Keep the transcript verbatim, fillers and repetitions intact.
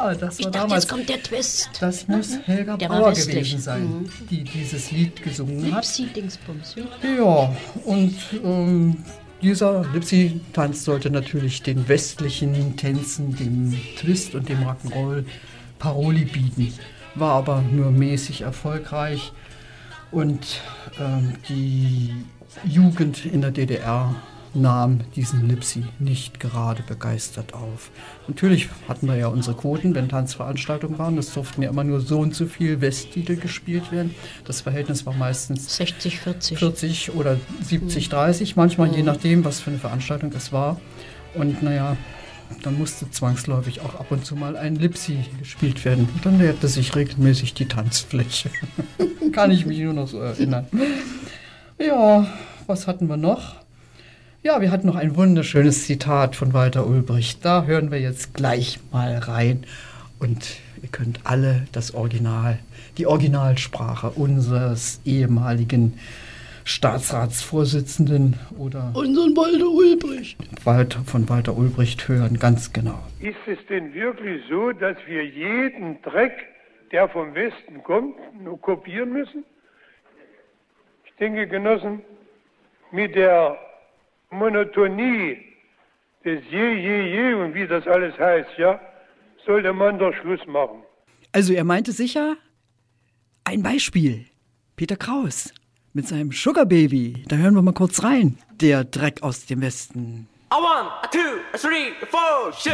Ja, das Ich war dachte, damals. jetzt kommt der Twist. Das muss Helga Der war Brauer westlich. gewesen sein, Mhm. die dieses Lied gesungen hat. Lipsi-Dingsbums. Ja, und ähm, dieser Lipsi-Tanz sollte natürlich den westlichen Tänzen, dem Twist und dem Rock'n'Roll Paroli bieten. War aber nur mäßig erfolgreich und ähm, die Jugend in der D D R nahm diesen Lipsi nicht gerade begeistert auf. Natürlich hatten wir ja unsere Quoten, wenn Tanzveranstaltungen waren. Es durften ja immer nur so und so viel Westtitel gespielt werden. Das Verhältnis war meistens sechzig vierzig. vierzig oder siebzig dreißig, manchmal je nachdem, was für eine Veranstaltung es war. Und naja, dann musste zwangsläufig auch ab und zu mal ein Lipsi gespielt werden. Und dann leerte sich regelmäßig die Tanzfläche. Kann ich mich nur noch so erinnern. Ja, was hatten wir noch? Ja, wir hatten noch ein wunderschönes Zitat von Walter Ulbricht. Da hören wir jetzt gleich mal rein. Und ihr könnt alle das Original, die Originalsprache unseres ehemaligen Staatsratsvorsitzenden oder Unseren Walter Ulbricht. Walter, von Walter Ulbricht hören, ganz genau. Ist es denn wirklich so, dass wir jeden Dreck, der vom Westen kommt, nur kopieren müssen? Ich denke, Genossen, mit der Monotonie des Je, Je, Je und wie das alles heißt, ja, sollte man doch Schluss machen. Also er meinte sicher, ein Beispiel, Peter Kraus mit seinem Sugar Baby. Da hören wir mal kurz rein. Der Dreck aus dem Westen. A one, a two, a three, a four, shit.